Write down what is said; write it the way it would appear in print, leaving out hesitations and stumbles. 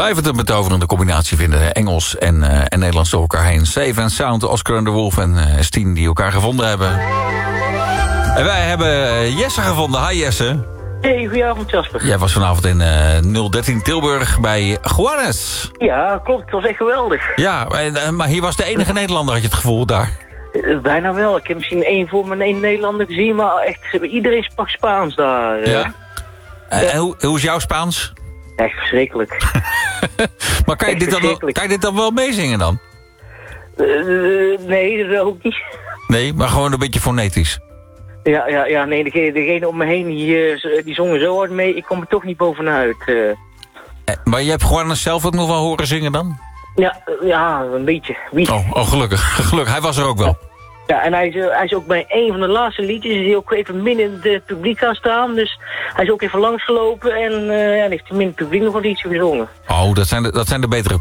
Blijf het een betoverende combinatie vinden. Engels en Nederlands door elkaar heen. Safe and Sound, Oscar en de Wolf en Stien die elkaar gevonden hebben. En wij hebben Jesse gevonden. Hi Jesse. Hey, goedenavond Jasper. Jij was vanavond in 013 Tilburg bij Juarez. Ja, klopt. Het was echt geweldig. Ja, maar hier was de enige Nederlander, had je het gevoel, daar? Bijna wel. Ik heb misschien één Nederlander gezien, maar echt, iedereen sprak Spaans daar. Ja. En hoe is jouw Spaans? Echt verschrikkelijk. Maar kan je dit dan wel meezingen dan? Nee, dat ook niet. Nee, maar gewoon een beetje fonetisch. Ja, nee, degene om me heen, die zongen zo hard mee, ik kom er toch niet bovenuit. Maar je hebt gewoon zelf ook nog wel horen zingen dan? Ja, een beetje. Wie? Oh, gelukkig. Hij was er ook wel. Ja, en hij is ook bij een van de laatste liedjes, is hij ook even midden in het publiek gaan staan. Dus hij is ook even langsgelopen en heeft hij midden in het publiek nog een liedje gezongen. Oh, dat zijn de betere